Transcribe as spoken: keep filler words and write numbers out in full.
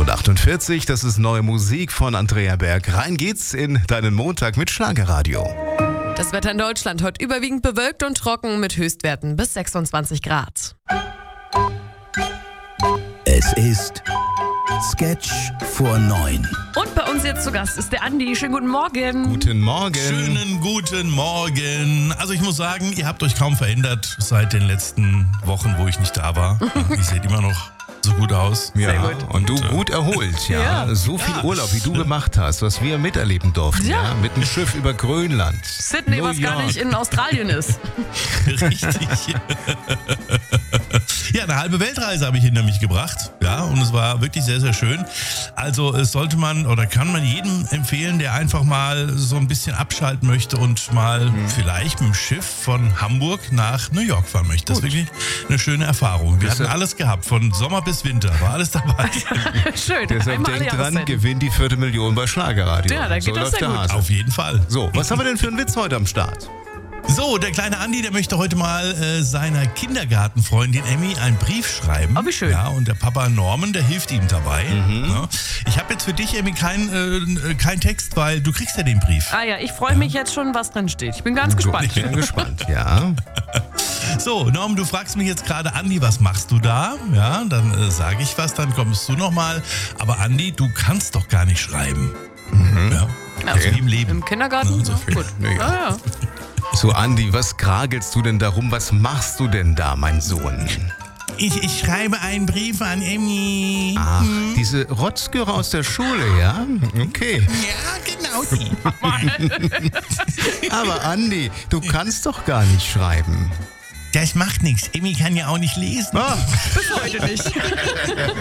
und achtundvierzig, das ist neue Musik von Andrea Berg. Rein geht's in deinen Montag mit Schlagerradio. Das Wetter in Deutschland heute überwiegend bewölkt und trocken mit Höchstwerten bis sechsundzwanzig Grad. Es ist Sketch vor neun. Und bei uns jetzt zu Gast ist der Andi. Schönen guten Morgen. Guten Morgen. Schönen guten Morgen. Also ich muss sagen, ihr habt euch kaum verändert seit den letzten Wochen, wo ich nicht da war. Ja, ihr seht immer noch so gut aus. Ja, Sehr gut. und du Und, äh, gut erholt, ja. Ja. So viel Ja. Urlaub, wie du gemacht hast, was wir miterleben durften, ja. Ja. Mit dem Schiff über Grönland. Sydney, New was gar York. nicht in Australien ist. Richtig. Ja, eine halbe Weltreise habe ich hinter mich gebracht. Ja, und es war wirklich sehr, sehr schön. Also es sollte man oder kann man jedem empfehlen, der einfach mal so ein bisschen abschalten möchte und mal Mhm. vielleicht mit dem Schiff von Hamburg nach New York fahren möchte. Das ist wirklich eine schöne Erfahrung. Wir Bist hatten du- alles gehabt, von Sommer bis Winter, war alles dabei. Schön. Deshalb Einmal denk alle dran, Jahreszeiten. gewinn die vierte Million bei Schlagerradio. Ja, da geht so das läuft sehr der gut. Hase. Auf jeden Fall. So, was haben wir denn für einen Witz heute am Start? So, der kleine Andi, der möchte heute mal äh, seiner Kindergartenfreundin Emmy einen Brief schreiben. Oh, wie schön. Ja, und der Papa Norman, der hilft ihm dabei. Mhm. Ja. Ich habe jetzt für dich, Emmy, keinen äh, kein Text, weil du kriegst ja den Brief. Ah ja, ich freue mich jetzt schon, was drin steht. Ich bin ganz gespannt. Ich bin gespannt, ja. So, Norman, du fragst mich jetzt gerade, Andi, was machst du da? Ja, dann äh, sage ich was, dann kommst du nochmal. Aber Andi, du kannst doch gar nicht schreiben. Ja. Also wie im Leben. Im Kindergarten? Ja, so viel. Gut. Ja, ja. Ah, ja. So, Andi, was kragelst du denn darum? Was machst du denn da, mein Sohn? Ich, ich schreibe einen Brief an Emmy. Ach, diese Rotzgöre aus der Schule, ja? Okay. Ja, genau die. Aber Andi, du kannst doch gar nicht schreiben. Das macht nichts. Emmy kann ja auch nicht lesen. Ah. Bis heute nicht.